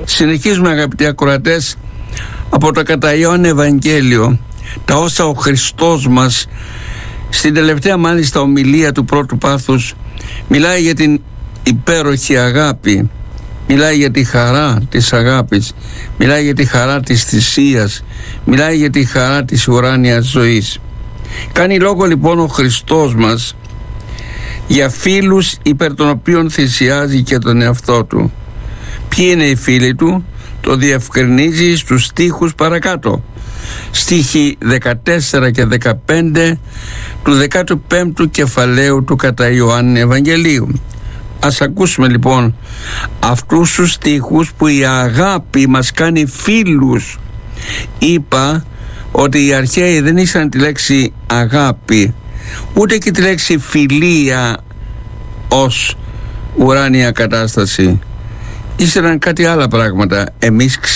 Συνεχίζουμε, αγαπητοί ακροατές, από το κατά Ιωάννη Ευαγγέλιο, τα όσα ο Χριστός μας στην τελευταία μάλιστα ομιλία του πρώτου πάθους μιλάει για την υπέροχη αγάπη, μιλάει για τη χαρά της αγάπης, μιλάει για τη χαρά της θυσίας, μιλάει για τη χαρά της ουράνιας ζωής. Κάνει λόγο λοιπόν ο Χριστός μας για φίλους υπέρ των οποίων θυσιάζει και τον εαυτό του. Ποιοι είναι οι φίλοι του? Το διευκρινίζει στους στίχους παρακάτω, στίχοι 14 και 15 του 15ου κεφαλαίου του κατά Ιωάννη Ευαγγελίου. Ας ακούσουμε λοιπόν αυτούς τους στίχους που η αγάπη μας κάνει φίλους. Είπα ότι οι αρχαίοι δεν ήσαν τη λέξη αγάπη, ούτε και τη λέξη φιλία ως ουράνια κατάσταση. Ήσαν κάτι άλλα πράγματα. Εμείς